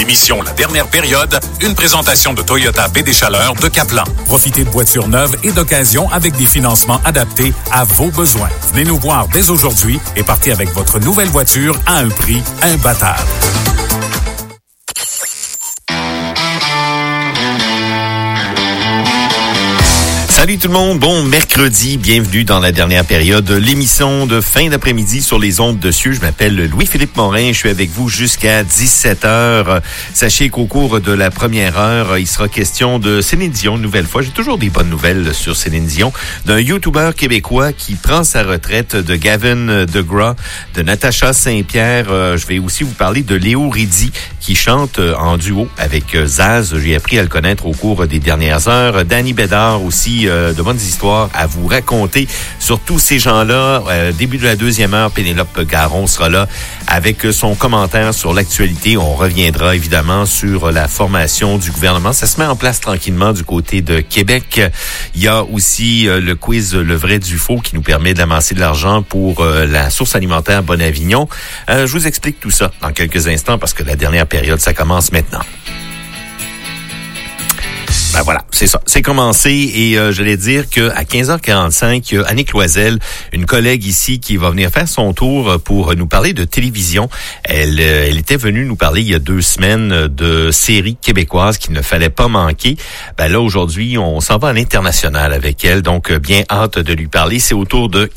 l'émission La Dernière Période, une présentation de Toyota Baie des Chaleurs de Caplan. Profitez de voitures neuves et d'occasion avec des financements adaptés à vos besoins. Venez nous voir dès aujourd'hui et partez avec votre nouvelle voiture à un prix imbattable. Salut tout le monde, bon mercredi, bienvenue dans la dernière période, l'émission de fin d'après-midi sur les ondes de Cieux. Je m'appelle Louis-Philippe Morin, je suis avec vous jusqu'à 17h. Sachez qu'au cours de la première heure, il sera question de Céline Dion, une nouvelle fois. J'ai toujours des bonnes nouvelles sur Céline Dion, d'un YouTuber québécois qui prend sa retraite, de Gavin DeGraw, de Natacha Saint-Pierre. Je vais aussi vous parler de Léo Riddy qui chante en duo avec Zaz. J'ai appris à le connaître au cours des dernières heures. Danny Bédard aussi, de bonnes histoires à vous raconter sur tous ces gens-là. Début de la deuxième heure, Pénélope Garon sera là avec son commentaire sur l'actualité. On reviendra évidemment sur la formation du gouvernement. Ça se met en place tranquillement du côté de Québec. Il y a aussi le quiz Le vrai du faux qui nous permet d'amasser de l'argent pour la source alimentaire Bonavignon. Je vous explique tout ça dans quelques instants parce que la dernière période, ça commence maintenant. Ben voilà, c'est ça. C'est commencé et j'allais dire que à 15h45, il y a Annick Loisel, une collègue ici qui va venir faire son tour pour nous parler de télévision. Elle était venue nous parler il y a 2 semaines de séries québécoises qu'il ne fallait pas manquer. Ben là, aujourd'hui, on s'en va à l'international avec elle, donc bien hâte de lui parler. C'est autour de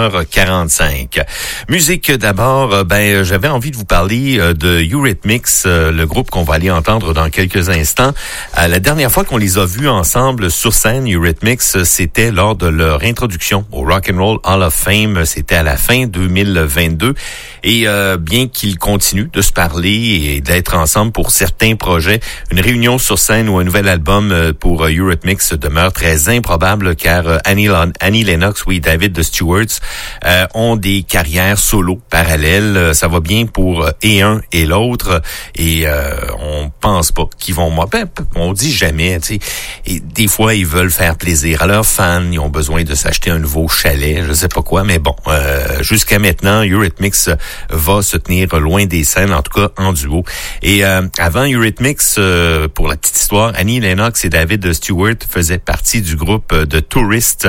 15h45. Musique d'abord, j'avais envie de vous parler de Eurythmics, le groupe qu'on va aller entendre dans quelques instants. La dernière fois qu'on les a vus ensemble sur scène, Eurythmics, c'était lors de leur introduction au Rock and Roll Hall of Fame. C'était à la fin 2022. Et bien qu'ils continuent de se parler et d'être ensemble pour certains projets, une réunion sur scène ou un nouvel album pour Eurythmics demeure très improbable car Annie Lennox, David The Stewarts ont des carrières solo parallèles. Ça va bien pour et un et l'autre et on pense pas qu'ils vont... on dit jamais, tu sais. Et des fois, ils veulent faire plaisir à leurs fans. Ils ont besoin de s'acheter un nouveau chalet, je sais pas quoi. Mais bon, jusqu'à maintenant, Eurythmics va se tenir loin des scènes, en tout cas en duo. Et avant Eurythmics, pour la petite histoire, Annie Lennox et David Stewart faisaient partie du groupe de Tourist.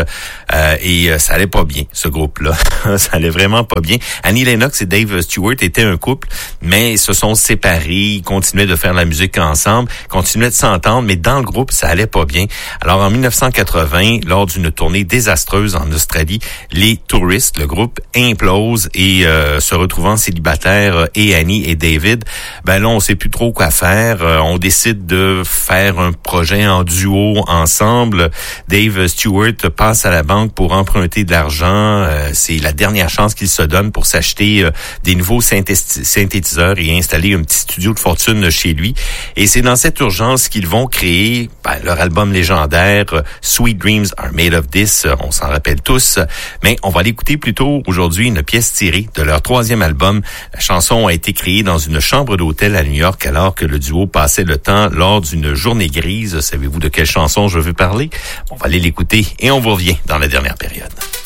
Et ça allait pas bien, ce groupe-là. Ça allait vraiment pas bien. Annie Lennox et Dave Stewart étaient un couple, mais ils se sont séparés. Ils continuaient de faire de la musique ensemble, continuaient de s'entendre, mais dans le groupe, ça allait pas bien. Alors, en 1980, lors d'une tournée désastreuse en Australie, les Touristes, le groupe, implose et se retrouvant célibataires, et Annie et David, ben là, on sait plus trop quoi faire. On décide de faire un projet en duo ensemble. Dave Stewart passe à la banque pour emprunter de l'argent. C'est la dernière chance qu'il se donne pour s'acheter des nouveaux synthétiseurs et installer un petit studio de fortune chez lui. Et c'est dans cette urgence qu'ils vont créer leur album légendaire Sweet Dreams Are Made of This, on s'en rappelle tous, mais on va l'écouter plutôt aujourd'hui, une pièce tirée de leur 3e album. La chanson a été créée dans une chambre d'hôtel à New York alors que le duo passait le temps lors d'une journée grise. Savez-vous de quelle chanson je veux parler? On va aller l'écouter et on vous revient dans la dernière période.